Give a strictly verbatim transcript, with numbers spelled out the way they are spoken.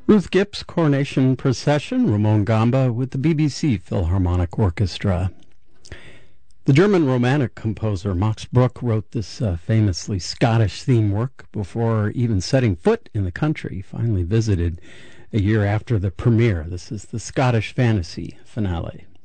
Ruth Gipp's Coronation Procession, Ramon Gamba with the B B C Philharmonic Orchestra. The German Romantic composer Max Bruch wrote this uh, famously Scottish theme work before even setting foot in the country. He finally visited a year after the premiere. This is the Scottish Fantasy finale.